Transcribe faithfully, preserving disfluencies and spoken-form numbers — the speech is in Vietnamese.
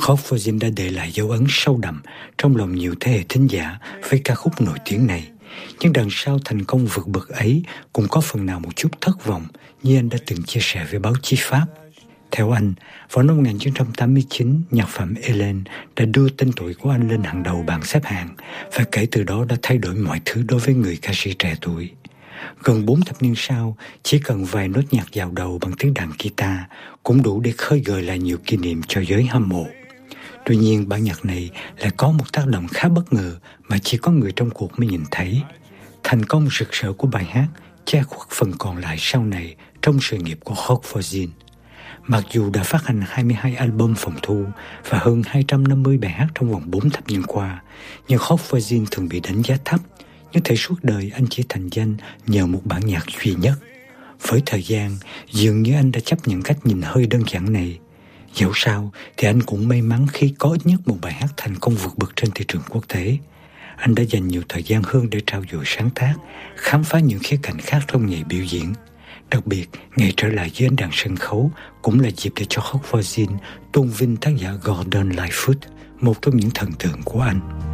Khóc Voisine đã để lại dấu ấn sâu đậm trong lòng nhiều thế hệ thính giả với ca khúc nổi tiếng này. Nhưng đằng sau thành công vượt bậc ấy cũng có phần nào một chút thất vọng, như anh đã từng chia sẻ với báo chí Pháp. Theo anh, vào năm một nghìn chín trăm tám mươi chín, nhạc phẩm Hélène đã đưa tên tuổi của anh lên hàng đầu bảng xếp hạng, và kể từ đó đã thay đổi mọi thứ đối với người ca sĩ trẻ tuổi. Gần bốn thập niên sau, chỉ cần vài nốt nhạc vào đầu bằng tiếng đàn guitar cũng đủ để khơi gợi lại nhiều kỷ niệm cho giới hâm mộ. Tuy nhiên, bản nhạc này lại có một tác động khá bất ngờ mà chỉ có người trong cuộc mới nhìn thấy. Thành công rực rỡ của bài hát che khuất phần còn lại sau này trong sự nghiệp của Khóc Voisine. Mặc dù đã phát hành hai mươi hai album phòng thu và hơn hai trăm năm mươi bài hát trong vòng bốn thập niên qua, nhưng Khóc Voisine thường bị đánh giá thấp, như thể suốt đời anh chỉ thành danh nhờ một bản nhạc duy nhất. Với thời gian, dường như anh đã chấp nhận cách nhìn hơi đơn giản này. Dẫu sao thì anh cũng may mắn khi có ít nhất một bài hát thành công vượt bậc trên thị trường quốc tế. Anh đã dành nhiều thời gian hơn để trau dồi sáng tác, khám phá những khía cạnh khác trong nghề biểu diễn. Đặc biệt, ngày trở lại với ánh đàn sân khấu cũng là dịp để cho Khóc Voisine tôn vinh tác giả Gordon Lightfoot, một trong những thần tượng của anh.